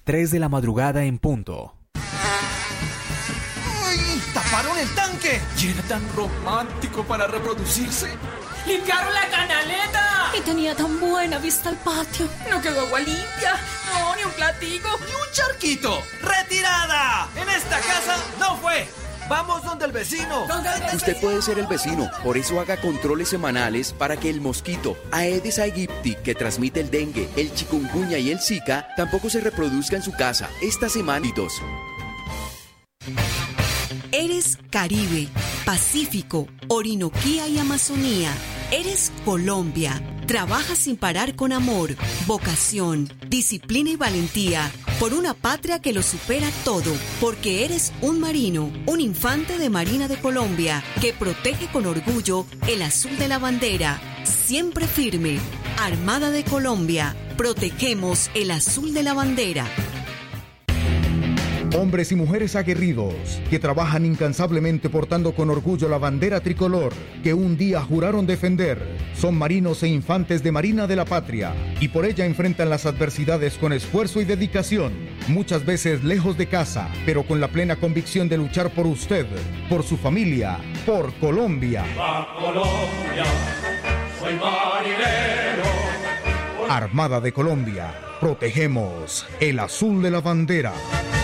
3 de la madrugada en punto. ¡Ay! ¡Taparon el tanque! ¿Y era tan romántico para reproducirse? ¡Limpiaron la canaleta! Y tenía tan buena vista al patio. No quedó agua limpia. No, ni un platico. ¡Ni un charquito! ¡Retirada! En esta casa no fue. ¡Vamos donde el vecino! Usted puede ser el vecino, por eso haga controles semanales para que el mosquito Aedes aegypti, que transmite el dengue, el chikungunya y el zika, tampoco se reproduzca en su casa. Esta semana y 2. Eres Caribe, Pacífico, Orinoquía y Amazonía. Eres Colombia. Trabaja sin parar con amor, vocación, disciplina y valentía por una patria que lo supera todo, porque eres un marino, un infante de Marina de Colombia que protege con orgullo el azul de la bandera. Siempre firme. Armada de Colombia. Protegemos el azul de la bandera. Hombres y mujeres aguerridos que trabajan incansablemente portando con orgullo la bandera tricolor que un día juraron defender. Son marinos e infantes de Marina de la Patria y por ella enfrentan las adversidades con esfuerzo y dedicación. Muchas veces lejos de casa, pero con la plena convicción de luchar por usted, por su familia, por Colombia. ¡Va Colombia! Soy marinero. Armada de Colombia. Protegemos el azul de la bandera.